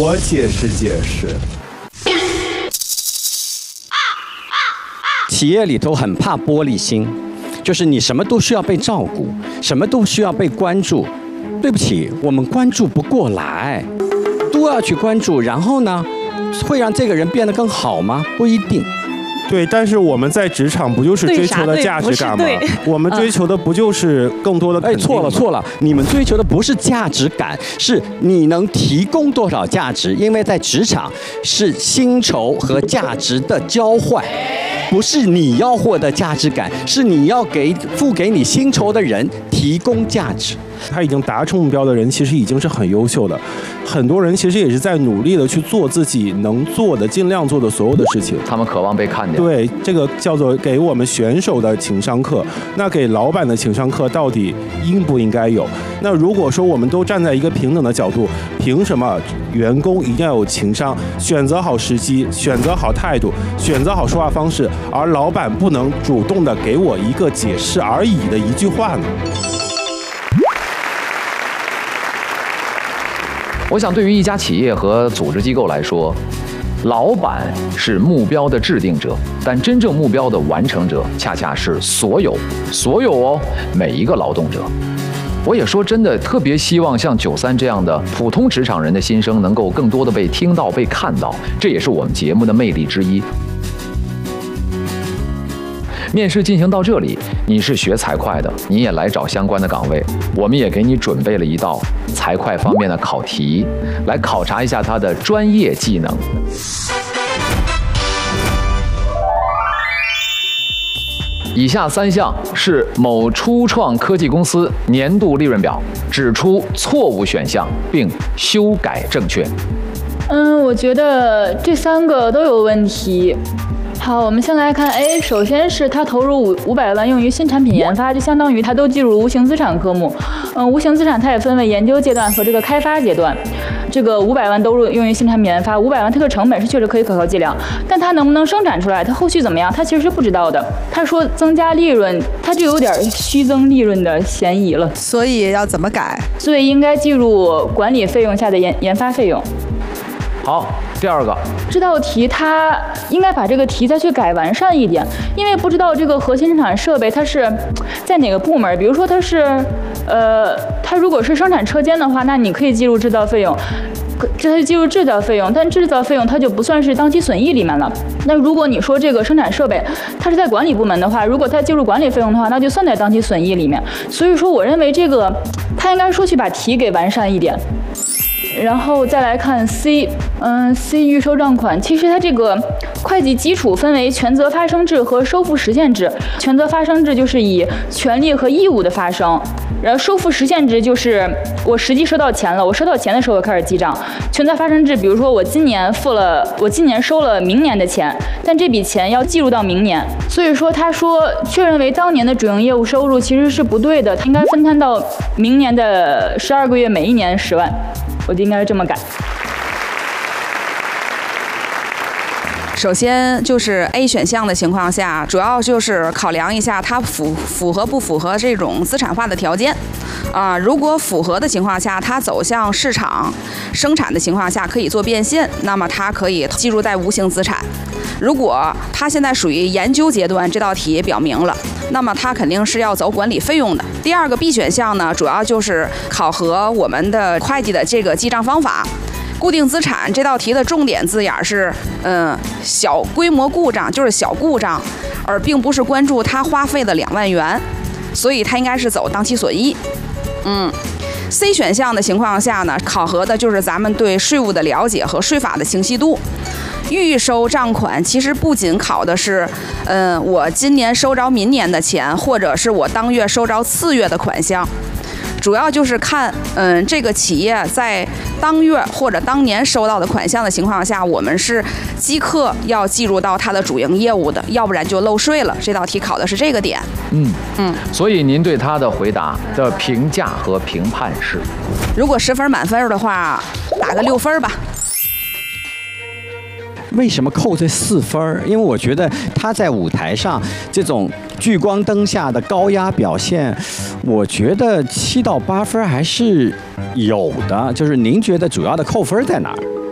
我解释解释。 企业里头很怕玻璃心，就是你什么都需要被照顾，什么都需要被关注。对不起，我们关注不过来，都要去关注，然后呢，会让这个人变得更好吗？不一定。 对，但是我们在职场不就是追求的价值感吗？我们追求的不就是更多的肯定吗？ 错了，你们追求的不是价值感，是你能提供多少价值。因为在职场是薪酬和价值的交换，不是你要获得价值感，是你要付给你薪酬的人提供价值。 他已经达成目标的人，其实已经是很优秀的。很多人其实也是在努力的去做自己能做的、尽量做的所有的事情。 他们渴望被看见。 对，这个叫做给我们选手的情商课。那给老板的情商课到底应不应该有？那如果说我们都站在一个平等的角度，凭什么员工一定要有情商，选择好时机，选择好态度，选择好说话方式，而老板不能主动的给我一个解释而已的一句话呢？ 我想，对于一家企业和组织机构来说，老板是目标的制定者，但真正目标的完成者，恰恰是所有哦，每一个劳动者。我也说真的，特别希望像93这样的普通职场人的心声能够更多的被听到、被看到，这也是我们节目的魅力之一。面试进行到这里，你是学财会的，你也来找相关的岗位，我们也给你准备了一道财会方面的考题，来考察一下他的专业技能。以下3项是某初创科技公司年度利润表，指出错误选项并修改正确。 我觉得这3个都有问题。好，我们先来看 A， 首先是他投入500万用于新产品研发，就相当于他都计入无形资产科目。无形资产它也分为研究阶段和这个开发阶段。这个500万都用于新产品研发，500万它的成本是确实可以可靠计量，但它能不能生产出来，它后续怎么样，它其实是不知道的。他说增加利润，它就有点虚增利润的嫌疑了。 所以要怎么改？ 所以应该计入管理费用下的研发费用。 好，第2个， 这道题它应该把这个题再去改完善一点，因为不知道这个核心生产设备它是在哪个部门。比如说它是，它如果是生产车间的话，那你可以计入制造费用，这它就计入制造费用，但制造费用它就不算是当期损益里面了。那如果你说这个生产设备它是在管理部门的话，如果它计入管理费用的话，那就算在当期损益里面。所以说我认为这个它应该说去把题给完善一点。然后再来看 C，C 预收账款，其实它这个会计基础分为权责发生制和收付实现制。权责发生制就是以权利和义务的发生，然后收付实现制就是我实际收到钱了，我收到钱的时候开始记账。权责发生制，比如说我今年收了明年的钱，但这笔钱要计入到明年，所以说他说确认为当年的主营业务收入其实是不对的，它应该分摊到明年的12个月，每一年10万。我就应该是这么改。 首先就是 A 选项的情况下，主要就是考量一下它符合不符合这种资产化的条件。如果符合的情况下，它走向市场生产的情况下可以做变现，那么它可以计入在无形资产。如果它现在属于研究阶段，这道题也表明了，那么它肯定是要走管理费用的。第2个 B 选项呢，主要就是考核我们的会计的这个记账方法。固定资产这道题的重点字眼是，小规模故障，就是小故障，而并不是关注它花费的2万元，所以它应该是走当期损益。C 选项的情况下呢，考核的就是咱们对税务的了解和税法的清晰度。预收账款其实不仅考的是，我今年收着明年的钱，或者是我当月收着次月的款项，主要就是看，这个企业在当月或者当年收到的款项的情况下，我们是即刻要计入到它的主营业务的，要不然就漏税了。这道题考的是这个点。 所以您对他的回答的评价和评判是？ 如果10分满分的话，打个6分吧。 为什么扣这4分？因为我觉得他在舞台上这种聚光灯下的高压表现，我觉得7到8分还是有的。就是您觉得主要的扣分在哪儿？